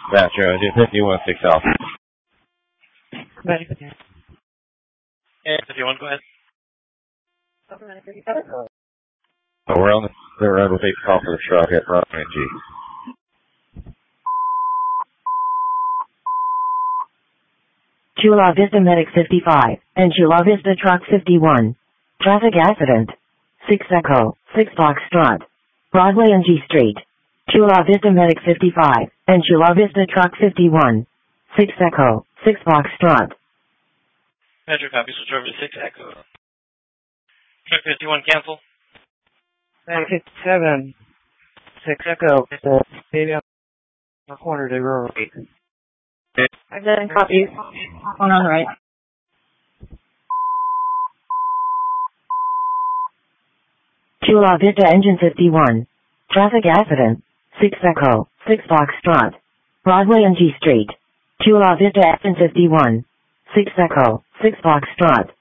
Metro, engine 51, 6 Alpha. Yeah, 51, go ahead. We're on the runway, take call for the truck at runway G. Chula Vista Medic 55, and Chula Vista Truck 51. Traffic accident. 6 Echo, 6 Foxtrot. Broadway and G Street. Chula Vista Medic 55, and Chula Vista Truck 51. 6 Echo, 6 Foxtrot. Metro copy, switch over to 6 Echo. Truck 51, cancel. Medic 57, 6 Echo, baby on the corner to rural 8. I've done copies. One on the right. Chula Vista Engine 51. Traffic accident. 6 Echo, 6 Foxtrot. Broadway and G Street. Chula Vista Engine 51. 6 Echo, 6 Foxtrot.